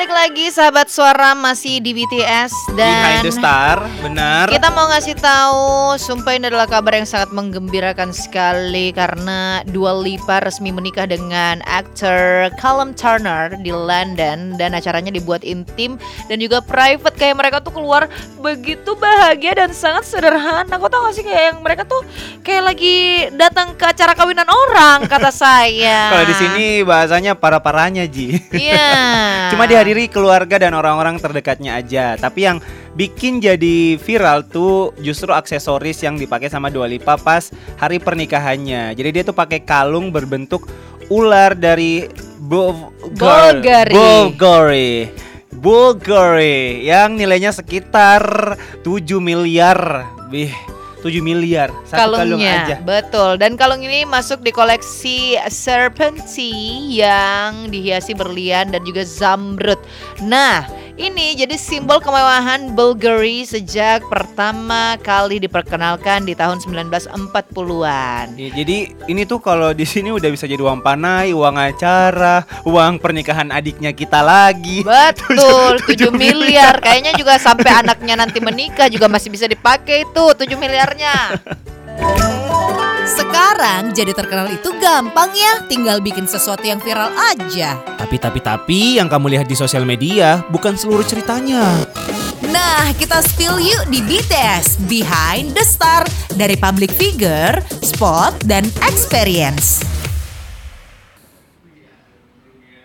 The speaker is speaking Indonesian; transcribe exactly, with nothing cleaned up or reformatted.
balik lagi sahabat suara masih di B T S dan Behind the Star, benar. Kita mau ngasih tahu, sumpah ini adalah kabar yang sangat menggembirakan sekali karena Dua Lipa resmi menikah dengan aktor Callum Turner di London dan acaranya dibuat intim dan juga private, kayak mereka tuh keluar begitu bahagia dan sangat sederhana. Kau tau gak sih kayak yang mereka tuh kayak lagi datang ke acara kawinan orang kata saya. Kalau di sini bahasanya para-paranya Ji. Iya. Cuma dihadiri keluarga dan orang-orang terdekatnya aja. Tapi yang bikin jadi viral tuh justru aksesoris yang dipakai sama Dua Lipa pas hari pernikahannya. Jadi dia tuh pakai kalung berbentuk ular dari Bulgari. Bulgari. Bulgari yang nilainya sekitar tujuh miliar. Bih. tujuh miliar satu kalung aja. Betul. Dan kalung ini masuk di koleksi Serpenti yang dihiasi berlian dan juga zamrud. Nah, ini jadi simbol kemewahan Bulgari sejak pertama kali diperkenalkan di tahun sembilan belas empat puluhan. Ya, jadi ini tuh kalau di sini udah bisa jadi uang panai, uang acara, uang pernikahan adiknya kita lagi. Betul, tujuh miliar. Kayaknya juga sampai anaknya nanti menikah juga masih bisa dipakai tuh tujuh miliarnya. Sekarang jadi terkenal itu gampang ya, tinggal bikin sesuatu yang viral aja. Tapi tapi tapi yang kamu lihat di sosial media bukan seluruh ceritanya. Nah, kita spill yuk di B T S Behind the Star, dari public figure, spot, dan experience.